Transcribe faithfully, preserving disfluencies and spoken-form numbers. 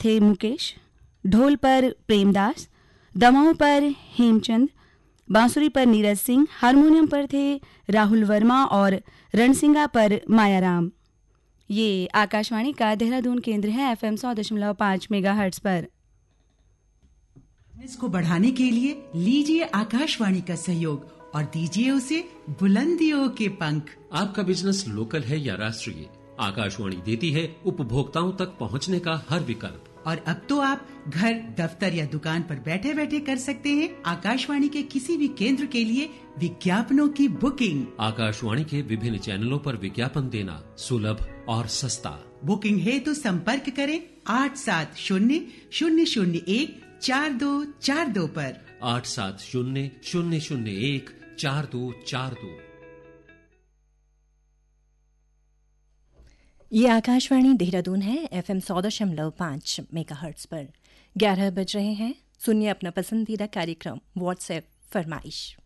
थे मुकेश, ढोल पर प्रेमदास, दमाओं पर हेमचंद, बांसुरी पर नीरज सिंह, हारमोनियम पर थे राहुल वर्मा और रणसिंगा पर मायाराम। ये आकाशवाणी का देहरादून केंद्र है, एफएम सौ दशमलव पाँच मेगाहर्ट्ज पर। इसको बढ़ाने के लिए लीजिए आकाशवाणी का सहयोग और दीजिए उसे बुलंदियों के पंख। आपका बिजनेस लोकल है या राष्ट्रीय, आकाशवाणी देती है उपभोक्ताओं तक पहुंचने का हर विकल्प। और अब तो आप घर, दफ्तर या दुकान पर बैठे बैठे कर सकते हैं आकाशवाणी के किसी भी केंद्र के लिए विज्ञापनों की बुकिंग। आकाशवाणी के विभिन्न चैनलों पर विज्ञापन देना सुलभ और सस्ता। बुकिंग है तो संपर्क करें आठ सात शून्य शून्य शून्य एक चार दो चार दो पर। आठ सात शून्य शून्य शून्य एक चार दो चार दो। ये आकाशवाणी देहरादून है, एफएम सौ दशमलव पाँच मेगाहर्ट्ज पर। ग्यारह बज रहे हैं। सुनिए अपना पसंदीदा कार्यक्रम व्हाट्सएप फरमाइश।